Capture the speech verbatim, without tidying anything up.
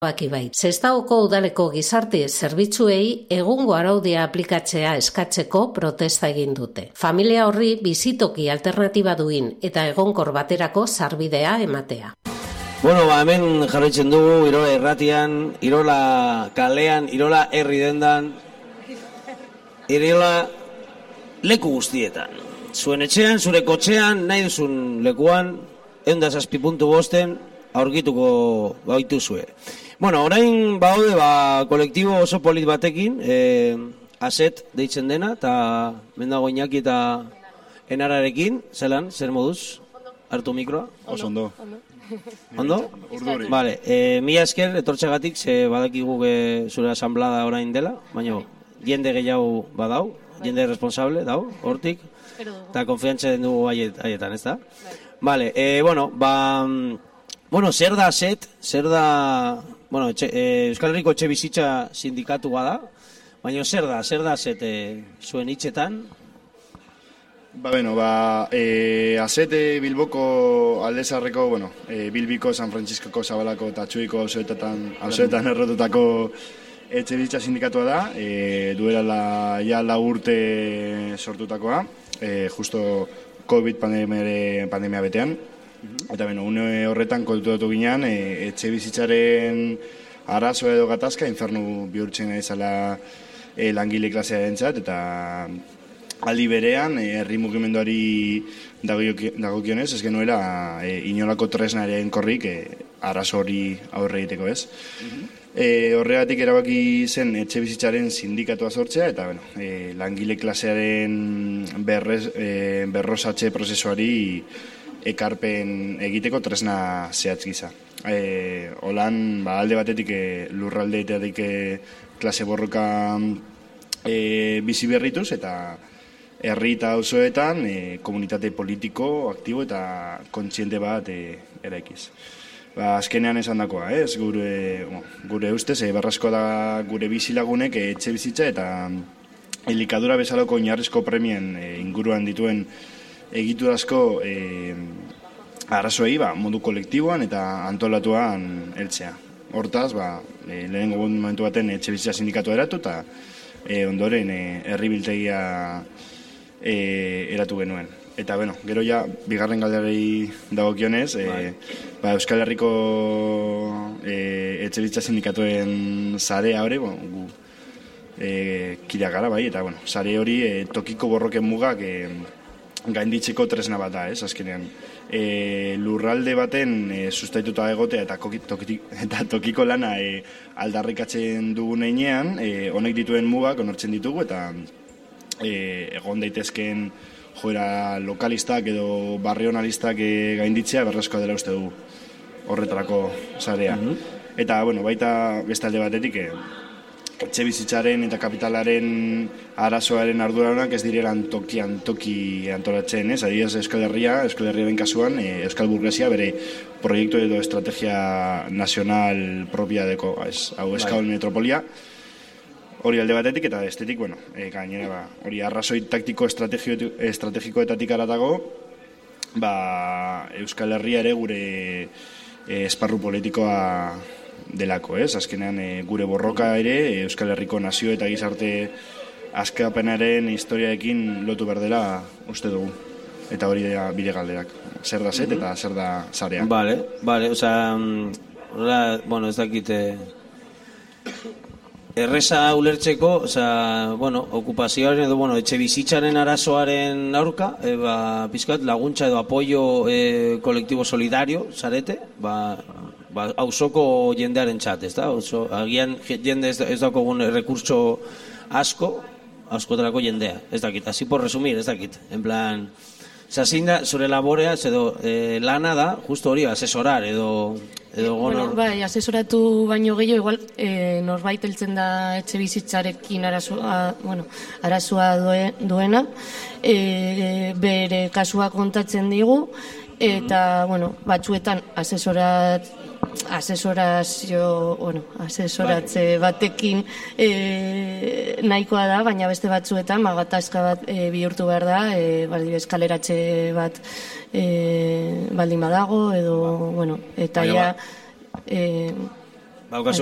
Bai. Sestaoko udaleko gizarte zerbitzuei egungo araudia aplikatzea eskatzeko protesta egin dute. Familia horri bizitoki alternatiba duin eta egonkor baterako sarbidea ematea. Bueno, ba, hemen jarraitzen dugu, Irola irratian, Irola kalean, Irola herri dendan, Irola leku guztietan. Zuen etxean, zure kotxean, nahi duzun lekuan, eunda zazpi puntu bosten, aurkituko gaituzue. Bueno, orain baude ba, kolektibo oso polit batekin, eh, aset deitzen dena, eta mendago Iñaki eta enararekin, zelan, zer moduz? Hartu mikroa? Oso ondo. Ondo? Urduri. Vale, eh, mila esker, etortxagatik, ze badakigu zure asamblada orain dela, baina jende gehiago badau, jende responsable dau, hortik, eta konfiantza den dugu haietan, ez da? Vale, eh, bueno, ba... Bueno, zer da aset, zer da... Bueno, etxe, eh, Euskal Herriko etxe bizitza sindikatu bada, baina zer da, zer da aset eh, zuen hitzetan? Ba, bueno, ba, eh, aset Bilboko aldezarreko, bueno, eh, Bilbiko, San Franciscoko, Zabalako eta Txuiko auzoetan, auzoetan errotutako etxe bizitza sindikatua da, eh, duela ja lau urte sortutakoa, eh, justo COVID pandemia, pandemia betean. Eta beno, une horretan konturatu ginean, e, etxe bizitzaren arazoa edo gatazka, infernu bihurtzen ezala e, langile klasea dentzat, eta aldi berean, herri e, mugimenduari dagokionez, ez genuela e, inolako tresnaren korrik e, arazo hori aurre egiteko ez. E, horregatik erabaki zen etxe bizitzaren sindikatua sortzea, eta bueno, e, langile klasearen berrez, e, berrosatze prozesuari ekarpen egiteko tresna zehatz gisa. E, Holan, ba, alde batetik e, lurraldeetatik e, klase borroka e, bizi berrituz, eta herri eta auzoetan e, komunitate politiko, aktibo eta kontziente bat e, eraikiz. Ba, azkenean esan dakoa, ez? Gure, bueno, gure ustez, e, barrasko da gure bizilagunek e, etxe bizitza eta elikadura bezaloko oinarrizko premien e, inguruan dituen egiturazko e, arazoei ba, modu kolektiboan eta antolatuan heltzea. Hortaz, ba, e, lehenengo momentu baten etxe bizitza sindikatu eratu eta e, ondoren e, herri biltegia e, eratu genuen. Eta, bueno, gero ja, bigarren galderei dagokionez, e, ba, Euskal Herriko e, etxe bizitza sindikatuen zarea hori, bueno, gu e, kidea gara, bai, eta, bueno, zare hori e, tokiko borroken mugak e, gainditzeko tresna bat da, ez, azkenean. E, lurralde baten e, sustaituta egotea eta, toki, eta tokiko lana e, aldarrikatzen dugun einean, e, honek dituen mugak onortzen ditugu, eta e, egon daitezkeen joera lokalistak edo barrionalistak e, gainditzea berrezkoa dela uste dugu horretarako zarea. Mm-hmm. Eta, bueno, baita beste alde batetik, e, etxe bizitzaren eta kapitalaren arazoaren arduradunak ez direlan tokian toki antolatzen, ez? Adibidez Euskal Herria, Euskal Herriaren kasuan, e, Euskal Burgesia bere proiektu edo estrategia nazional propia deko, ez? Hau Euskal Metropolia, hori alde batetik eta estetik, bueno, e, gainera, ba, hori arrazoi taktiko estrategikoetatik aratago, ba, Euskal Herria ere gure e, esparru politikoa delako, ez? Azkenean e, gure borroka ere e, Euskal Herriko nazio eta gizarte askapenaren historiaekin lotu berdela uste dugu. Eta hori da bide galderak. Zer da set eta zer da zarea. Vale, vale, osea, hola, bueno, ez dakite erreza ulertzeko, osea, bueno, okupazioaren edo, bueno, etxe bizitzaren arazoaren aurka, e, ba, pizkat laguntza edo apoio e, kolektibo solidario, zarete, ba, ba, auzoko jendearen txat, ez da? Oso, agian jende ez, ez dakogun rekurtso asko, askotarako jendea, ez dakit, así por resumir, ez dakit, en plan, zazin da, zure laborea, edo e, lana da, justo hori, asesorar, edo, edo bueno, gonor... Bai, asesoratu baino gehiago, igual, e, norbait heltzen da etxe bizitzarekin arazoa, bueno, arazoa due, duena, e, bere kasua kontatzen digu, eta, bueno, batzuetan asesorat, asesorazio, bueno, asesoratze batekin e, nahikoa da, baina beste batzuetan magatazka bat e, bihurtu behar da, e, baldi eskaleratze bat e, baldin badago, edo, bueno, eta ja, e, Baukazu